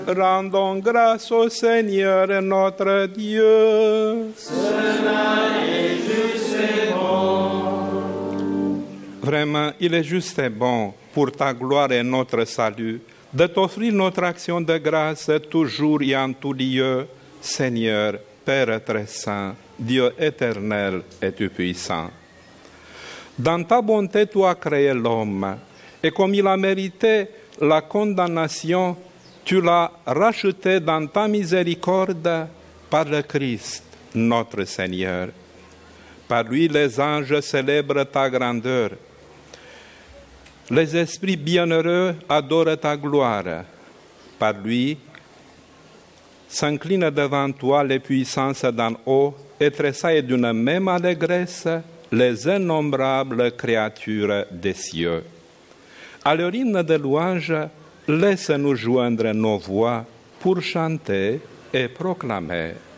Rendons grâce au Seigneur notre Dieu. Cela est juste et bon. Vraiment, il est juste et bon pour ta gloire et notre salut de t'offrir notre action de grâce toujours et en tout lieu, Seigneur, Père très saint, Dieu éternel et tout-puissant. Dans ta bonté, tu as créé l'homme, et comme il a mérité la condamnation, tu l'as racheté dans ta miséricorde par le Christ, notre Seigneur. Par lui, les anges célèbrent ta grandeur. Les esprits bienheureux adorent ta gloire. Par lui, s'inclinent devant toi les puissances d'en haut et tressaillent d'une même allégresse les innombrables créatures des cieux. À leur hymne de louange, laisse-nous joindre nos voix pour chanter et proclamer.